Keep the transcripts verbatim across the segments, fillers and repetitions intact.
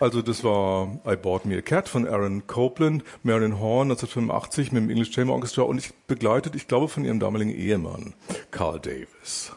Also das war I Bought Me a Cat von Aaron Copland, Marilyn Horne neunzehnhundertfünfundachtzig mit dem English Chamber Orchestra und ich begleitet, ich glaube, von ihrem damaligen Ehemann, Carl Davis.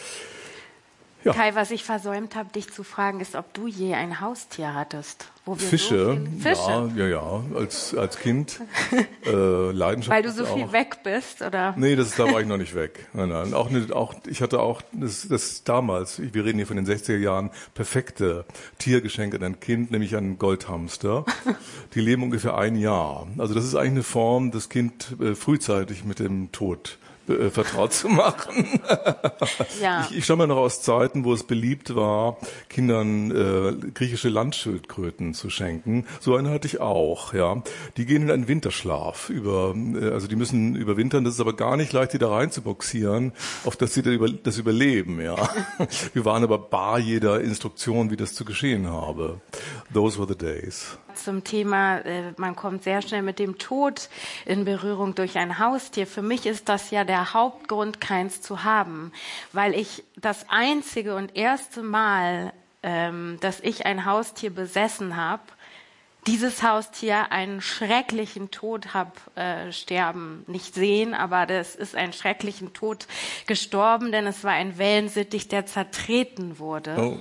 Ja. Kai, was ich versäumt habe, dich zu fragen, ist, ob du je ein Haustier hattest. Wo wir Fische, so Fische, ja, ja, ja, als, als Kind, äh, Leidenschaft. Weil du so viel auch. weg bist, oder? Nee, das ist, da war ich noch nicht weg. Nein, nein, auch nicht, auch, ich hatte auch, das, das damals, wir reden hier von den sechziger Jahren, perfekte Tiergeschenk an ein Kind, nämlich einen Goldhamster. Die leben ungefähr ein Jahr. Also das ist eigentlich eine Form, das Kind äh, frühzeitig mit dem Tod Äh, vertraut zu machen. Ja. Ich, ich stamme noch aus Zeiten, wo es beliebt war, Kindern äh, griechische Landschildkröten zu schenken. So eine hatte ich auch. Ja, die gehen in einen Winterschlaf über, äh, also die müssen überwintern. Das ist aber gar nicht leicht, die da rein zu boxieren, auf dass sie da über, das überleben. Ja, wir waren aber bar jeder Instruktion, wie das zu geschehen habe. Those were the days. Zum Thema, äh, man kommt sehr schnell mit dem Tod in Berührung durch ein Haustier. Für mich ist das ja der Hauptgrund, keins zu haben, weil ich das einzige und erste Mal, ähm, dass ich ein Haustier besessen habe, dieses Haustier einen schrecklichen Tod hab äh, sterben, nicht sehen, aber das ist einen schrecklichen Tod gestorben, denn es war ein Wellensittich, der zertreten wurde. Oh.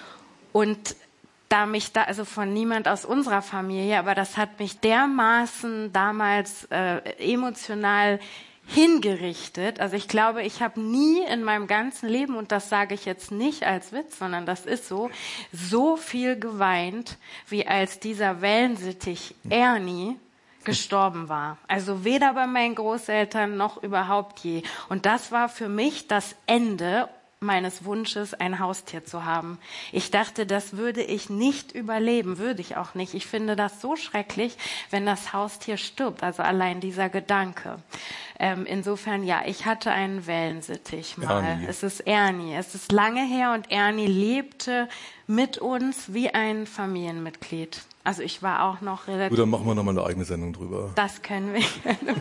Und da mich da, also von niemand aus unserer Familie, aber das hat mich dermaßen damals äh, emotional hingerichtet. Also ich glaube, ich habe nie in meinem ganzen Leben, und das sage ich jetzt nicht als Witz, sondern das ist so, so viel geweint, wie als dieser Wellensittich Ernie gestorben war. Also weder bei meinen Großeltern noch überhaupt je. Und das war für mich das Ende meines Wunsches, ein Haustier zu haben. Ich dachte, das würde ich nicht überleben, würde ich auch nicht. Ich finde das so schrecklich, wenn das Haustier stirbt, also allein dieser Gedanke. Ähm, insofern, ja, ich hatte einen Wellensittich mal. Ernie. Es ist Ernie. Es ist lange her und Ernie lebte mit uns wie ein Familienmitglied. Also ich war auch noch relativ... Gut, dann machen wir nochmal eine eigene Sendung drüber. Das können wir gerne.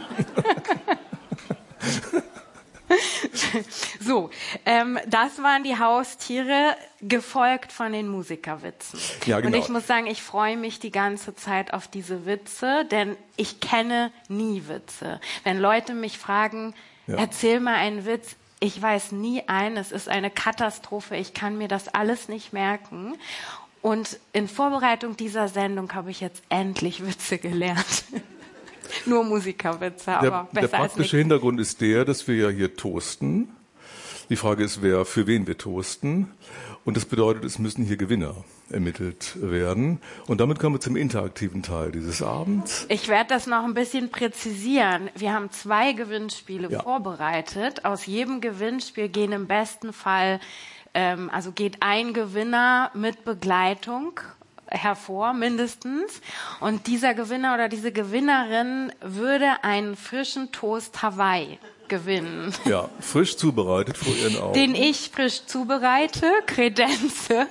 So, ähm, das waren die Haustiere, gefolgt von den Musikerwitzen. Ja, genau. Und ich muss sagen, ich freue mich die ganze Zeit auf diese Witze, denn ich kenne nie Witze. Wenn Leute mich fragen, ja. erzähl mal einen Witz, ich weiß nie einen, es ist eine Katastrophe, ich kann mir das alles nicht merken. Und in Vorbereitung dieser Sendung habe ich jetzt endlich Witze gelernt. Nur Musikerwitze, aber der, besser der als praktische nichts. Hintergrund ist der, dass wir ja hier toasten. Die Frage ist, wer für wen wir toasten. Und das bedeutet, es müssen hier Gewinner ermittelt werden. Und damit kommen wir zum interaktiven Teil dieses Abends. Ich werde das noch ein bisschen präzisieren. Wir haben zwei Gewinnspiele Ja. vorbereitet. Aus jedem Gewinnspiel gehen im besten Fall, ähm, also geht ein Gewinner mit Begleitung hervor, mindestens. Und dieser Gewinner oder diese Gewinnerin würde einen frischen Toast Hawaii gewinnen. Ja, frisch zubereitet vor Ihren Augen. Den ich frisch zubereite, Kredenze.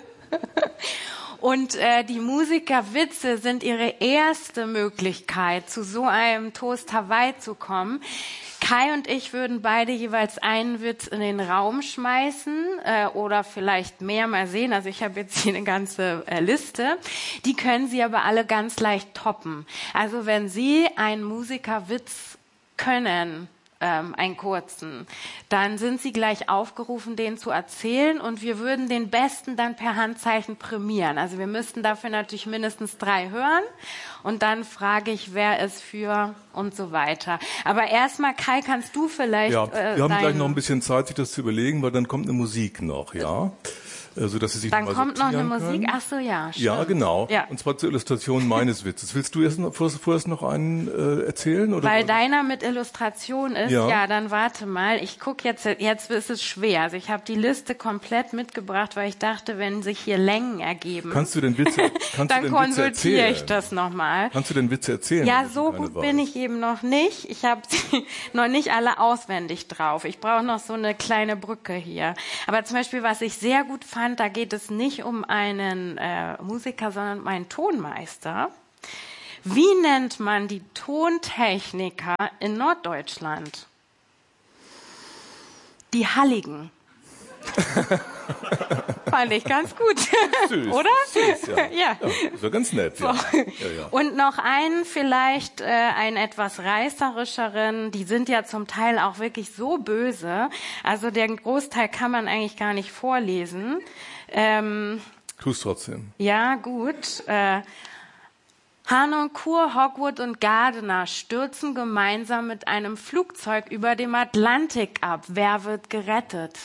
Und äh, die Musikerwitze sind ihre erste Möglichkeit, zu so einem Toast Hawaii zu kommen. Kai und ich würden beide jeweils einen Witz in den Raum schmeißen äh, oder vielleicht mehr, mal sehen. Also ich habe jetzt hier eine ganze äh, Liste. Die können Sie aber alle ganz leicht toppen. Also wenn Sie einen Musikerwitz können, ähm, einen kurzen, dann sind Sie gleich aufgerufen, den zu erzählen und wir würden den Besten dann per Handzeichen prämieren. Also wir müssten dafür natürlich mindestens drei hören und dann frage ich, wer es für und so weiter. Aber erstmal, Kai, kannst du vielleicht... Ja, äh, wir haben deine... gleich noch ein bisschen Zeit, sich das zu überlegen, weil dann kommt eine Musik noch, ja? Also, dass Sie sich Dann noch mal kommt noch eine sortieren Musik. können. Ach so, ja. Stimmt. Ja, genau. Ja. Und zwar zur Illustration meines Witzes. Willst du erst noch, vorerst, vorerst noch einen äh, erzählen? Oder? Weil deiner mit Illustration ist, Ja. ja, dann warte mal. Ich gucke jetzt, jetzt ist es schwer. Also ich habe die Liste komplett mitgebracht, weil ich dachte, wenn sich hier Längen ergeben, Kannst du den Witz, kannst dann du den Witz konsultiere erzählen? ich das nochmal. Kannst du den Witz erzählen? Ja, wenn du so keine gut weißt? bin ich eben noch nicht. Ich habe sie noch nicht alle auswendig drauf. Ich brauche noch so eine kleine Brücke hier. Aber zum Beispiel, was ich sehr gut fand, da geht es nicht um einen äh, Musiker, sondern um einen Tonmeister. Wie nennt man die Tontechniker in Norddeutschland? Die Halligen. Fand ich ganz gut. Süß. Oder? Süß, ja. Ja. Ja, ist ja ganz nett. So. Ja. Ja, ja. Und noch einen, vielleicht äh, einen etwas reißerischeren, die sind ja zum Teil auch wirklich so böse, also den Großteil kann man eigentlich gar nicht vorlesen. Ähm, Tu's trotzdem. ja, gut. Äh, Harnoncourt, Hogwood und Gardiner stürzen gemeinsam mit einem Flugzeug über dem Atlantik ab. Wer wird gerettet?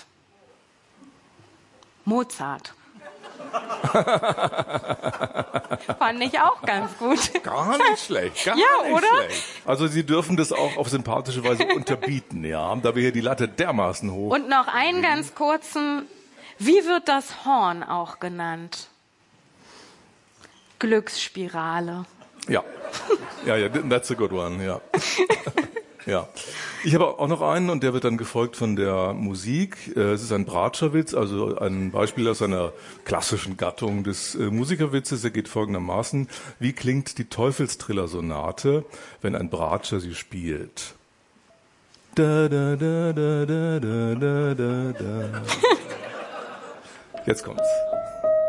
Mozart. Fand ich auch ganz gut. Gar nicht schlecht, gar Ja, nicht oder? schlecht. Also Sie dürfen das auch auf sympathische Weise unterbieten, ja, da wir hier die Latte dermaßen hoch. Und noch einen ganz kurzen, wie wird das Horn auch genannt? Glücksspirale. Ja, ja, ja, that's a good one, ja. Ja. Ich habe auch noch einen und der wird dann gefolgt von der Musik. Es ist ein Bratscherwitz, also ein Beispiel aus einer klassischen Gattung des Musikerwitzes. Er geht folgendermaßen: Wie klingt die Teufelstriller-Sonate, wenn ein Bratscher sie spielt? Da, da, da, da, da, da, da, da. Jetzt kommt's.